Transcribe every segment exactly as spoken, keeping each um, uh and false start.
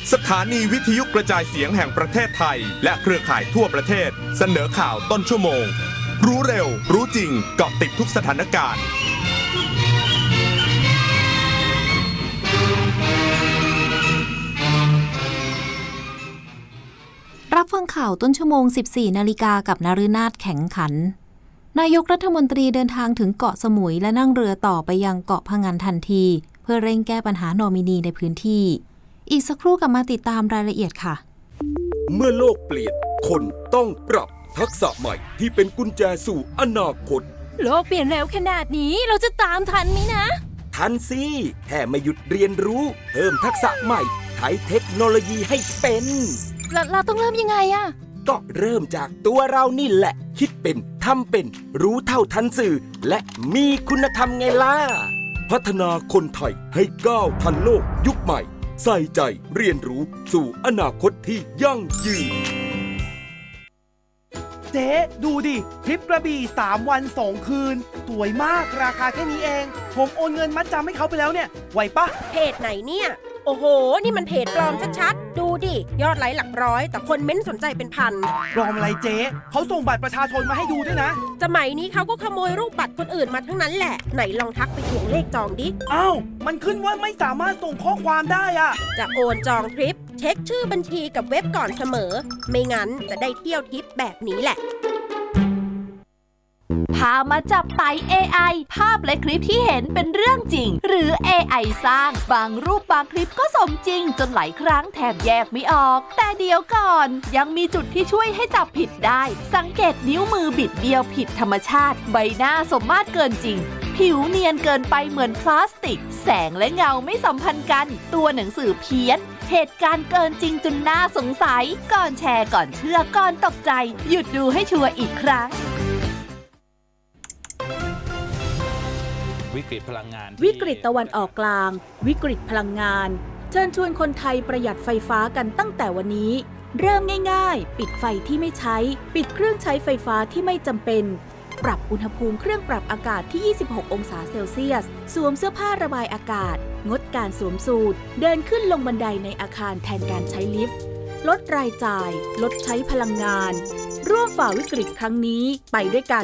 สถานีวิทยุกระจายเสียงแห่งประเทศไทยและเครือข่ายทั่วประเทศเสนอข่าวต้นชั่วโมงรู้เร็วรู้จริงเกาะติดทุกสถานการณ์รับฟังข่าวต้นชั่วโมง สิบสี่ นาฬิกากับนฤนาถแข็งขันนายกรัฐมนตรีเดินทางถึงเกาะสมุยและนั่งเรือต่อไปยังเกาะพะงันทันทีเพื่อเร่งแก้ปัญหานอมินีในพื้นที่อีกสักครู่กลับมาติดตามรายละเอียดค่ะเมื่อโลกเปลี่ยนคนต้องปรับทักษะใหม่ที่เป็นกุญแจสู่อนาคตโลกเปลี่ยนเร็วขนาดนี้เราจะตามทันไหมนะทันสิแค่ไม่หยุดเรียนรู้เพิ่มทักษะใหม่ใช้เทคโนโลยีให้เป็นเราเราต้องเริ่มยังไงอะก็เริ่มจากตัวเรานี่แหละคิดเป็นทำเป็นรู้เท่าทันสื่อและมีคุณธรรมไงล่ะพัฒนาคนไทยให้ก้าวทันโลกยุคใหม่ใส่ใจเรียนรู้สู่อนาคตที่ยั่งยืนเจ๊ดูดิทริปกระบี่สามวันสองคืนสวยมากราคาแค่นี้เองผมโอนเงินมัดจำให้เขาไปแล้วเนี่ยไหวปะเพจไหนเนี่ยโอ้โหนี่มันเพจปลอมชัดๆดูดิยอดไลค์หลักร้อยแต่คนเม้นสนใจเป็นพันปลอมอะไรเจ๊เขาส่งบัตรประชาชนมาให้ดูด้วยนะสมัยนี้เขาก็ขโมยรูปบัตรคนอื่นมาทั้งนั้นแหละไหนลองทักไปทวงเลขจองดิอ้าวมันขึ้นว่าไม่สามารถส่งข้อความได้อะจะโอนจองทริปเช็คชื่อบัญชีกับเว็บก่อนเสมอไม่งั้นจะได้เที่ยวทริปแบบนี้แหละพามาจับไต่ เอ ไอ ภาพและคลิปที่เห็นเป็นเรื่องจริงหรือ เอ ไอ สร้างบางรูปบางคลิปก็สมจริงจนหลายครั้งแทบแยกไม่ออกแต่เดี๋ยวก่อนยังมีจุดที่ช่วยให้จับผิดได้สังเกตนิ้วมือบิดเบี้ยวผิดธรรมชาติใบหน้าสมมาตรเกินจริงผิวเนียนเกินไปเหมือนพลาสติกแสงและเงาไม่สัมพันธ์กันตัวหนังสือเพี้ยนเหตุการณ์เกินจริงจนน่าสงสัยก่อนแชร์ก่อนเชื่อก่อนตกใจหยุดดูให้ชัวร์อีกครั้งวิกฤตพลังงานวิกฤตตะวันออกกลางวิกฤตพลังงานเชิญชวนคนไทยประหยัดไฟฟ้ากันตั้งแต่วันนี้เริ่มง่ายๆปิดไฟที่ไม่ใช้ปิดเครื่องใช้ไฟฟ้าที่ไม่จำเป็นปรับอุณหภูมิเครื่องปรับอากาศที่ยี่สิบหกองศาเซลเซียสสวมเสื้อผ้าระบายอากาศงดการสวมสูทเดินขึ้นลงบันไดในอาคารแทนการใช้ลิฟต์ลดรายจ่ายลดใช้พลังงานร่วมฝ่าวิกฤตครั้งนี้ไปด้วยกัน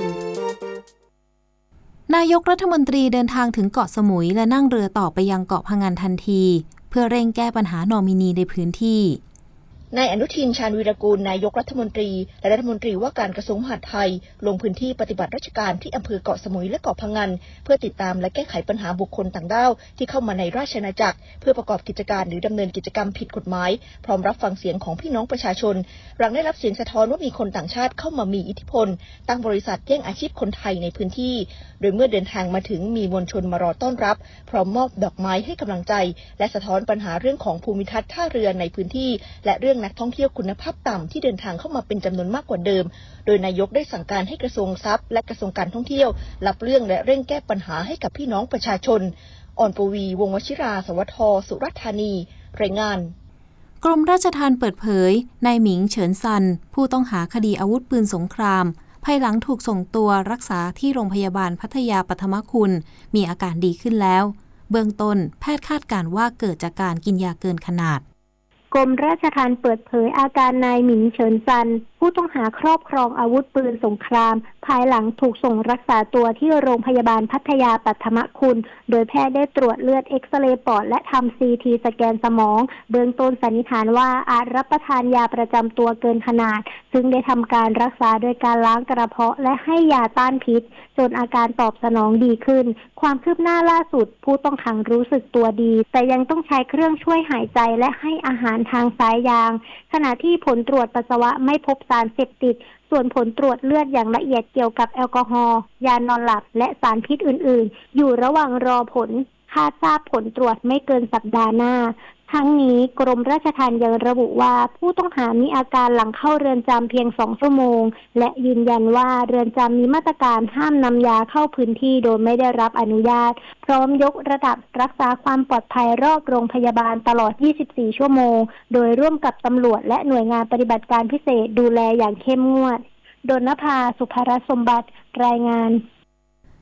นายกรัฐมนตรีเดินทางถึงเกาะสมุยและนั่งเรือต่อไปยังเกาะพะงันทันทีเพื่อเร่งแก้ปัญหานอมินีในพื้นที่นายอนุทินชาญวีรกูลนายกรัฐมนตรีและรัฐมนตรีว่าการกระทรวงมหาดไทยลงพื้นที่ปฏิบัติราชการที่อำเภอเกาะสมุยและเกาะพะงันเพื่อติดตามและแก้ไขปัญหาบุคคลต่างด้าวที่เข้ามาในราชอาณาจักรเพื่อประกอบกิจการหรือดำเนินกิจกรรมผิดกฎหมายพร้อมรับฟังเสียงของพี่น้องประชาชนหลังได้รับเสียงสะท้อนว่ามีคนต่างชาติเข้ามามีอิทธิพลตั้งบริษัทแย่งอาชีพคนไทยในพื้นที่โดยเมื่อเดินทางมาถึงมีมวลชนมารอต้อนรับพร้อมมอบดอกไม้ให้กำลังใจและสะท้อนปัญหาเรื่องของภูมิทัศน์ท่าเรือในพื้นที่และเรื่องนักท่องเที่ยวคุณภาพต่ำที่เดินทางเข้ามาเป็นจำนวนมากกว่าเดิมโดยนายกได้สั่งการให้กระทรวงทรัพย์และกระทรวงการท่องเที่ยวรับเรื่องและเร่งแก้ปัญหาให้กับพี่น้องประชาชนอ่อนปวีวงศ์วชิราสวัสดิ์สุราษฎร์ธานีรายงานกรมราชทัณฑ์เปิดเผยนายหมิงเฉินซันผู้ต้องหาคดีอาวุธปืนสงครามภายหลังถูกส่งตัวรักษาที่โรงพยาบาลพัทยาปัทมคุณมีอาการดีขึ้นแล้วเบื้องต้นแพทย์คาดการณ์ว่าเกิดจากการกินยาเกินขนาดกรมราชทัณฑ์เปิดเผยอาการนายหมิงเฉินซันผู้ต้องหาครอบครองอาวุธปืนสงครามภายหลังถูกส่งรักษาตัวที่โรงพยาบาลพัทยาปัทมคุณโดยแพทย์ได้ตรวจเลือดเอ็กซเรย์ปอดและทำซีทีสแกนสมองเบื้องต้นสันนิษฐานว่าอาจรับประทานยาประจำตัวเกินขนาดซึ่งได้ทำการรักษาโดยการล้างกระเพาะและให้ยาต้านพิษจนอาการตอบสนองดีขึ้นความคืบหน้าล่าสุดผู้ต้องขังรู้สึกตัวดีแต่ยังต้องใช้เครื่องช่วยหายใจและให้อาหารทางสายยางขณะที่ผลตรวจปัสสาวะไม่พบสารเสพติดส่วนผลตรวจเลือดอย่างละเอียดเกี่ยวกับแอลกอฮอล์ยานอนหลับและสารพิษอื่นๆอยู่ระหว่างรอผลคาดทราบผลตรวจไม่เกินสัปดาห์หน้าทั้งนี้กรมราชทัณฑ์ยังระบุว่าผู้ต้องหามีอาการหลังเข้าเรือนจำเพียงสองชั่วโมงและยืนยันว่าเรือนจำมีมาตรการห้ามนำยาเข้าพื้นที่โดยไม่ได้รับอนุญาตพร้อมยกระดับรักษาความปลอดภัยรอบโรงพยาบาลตลอดยี่สิบสี่ชั่วโมงโดยร่วมกับตำรวจและหน่วยงานปฏิบัติการพิเศษดูแลอย่างเข้มงวดดลนภาสุภรสมบัติรายงาน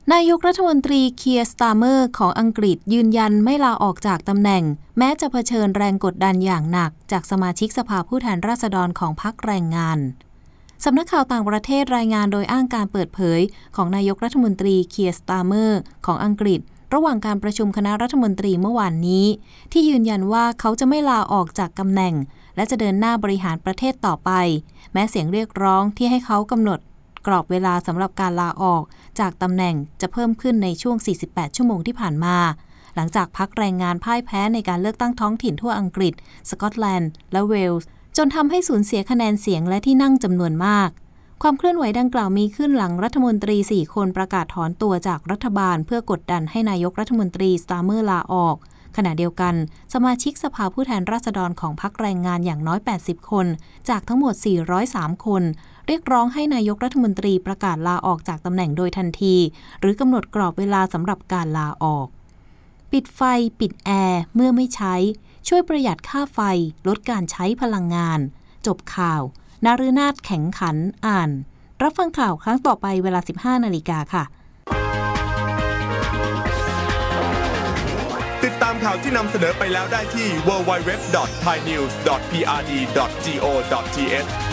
นายกรัฐมนตรีเคียร์ สตาร์เมอร์ของอังกฤษยืนยันไม่ลาออกจากตำแหน่งแม้จะเผชิญแรงกดดันอย่างหนักจากสมาชิกสภาผู้แทนราษฎรของพรรคแรงงานสำนักข่าวต่างประเทศรายงานโดยอ้างการเปิดเผยของนายกรัฐมนตรีเคียร์ สตาร์เมอร์ของอังกฤษระหว่างการประชุมคณะรัฐมนตรีเมื่อวานนี้ที่ยืนยันว่าเขาจะไม่ลาออกจากตำแหน่งและจะเดินหน้าบริหารประเทศต่อไปแม้เสียงเรียกร้องที่ให้เขากำหนดกรอบเวลาสำหรับการลาออกจากตำแหน่งจะเพิ่มขึ้นในช่วงสี่สิบแปดชั่วโมงที่ผ่านมาหลังจากพรรคแรงงานพ่ายแพ้ในการเลือกตั้งท้องถิ่นทั่วอังกฤษสกอตแลนด์และเวลส์จนทำให้สูญเสียคะแนนเสียงและที่นั่งจำนวนมากความเคลื่อนไหวดังกล่าวมีขึ้นหลังรัฐมนตรีสี่คนประกาศถอนตัวจากรัฐบาลเพื่อกดดันให้นายกรัฐมนตรีสตาร์เมอร์ลาออกขณะเดียวกันสมาชิกสภาผู้แทนราษฎรของพรรคแรงงานอย่างน้อยแปดสิบคนจากทั้งหมดสี่ร้อยสามคนเรียกร้องให้นายกรัฐมนตรีประกาศลาออกจากตำแหน่งโดยทันทีหรือกำหนดกรอบเวลาสำหรับการลาออกปิดไฟปิดแอร์เมื่อไม่ใช้ช่วยประหยัดค่าไฟลดการใช้พลังงานจบข่าวนฤนาถแข็งขันอ่านรับฟังข่าวครั้งต่อไปเวลา สิบห้านาฬิกาค่ะติดตามข่าวที่นำเสนอไปแล้วได้ที่ ดับเบิลยู ดับเบิลยู ดับเบิลยู ดอท ไทยนิวส์ ดอท พี อาร์ ดี ดอท จี โอ ดอท ที เอช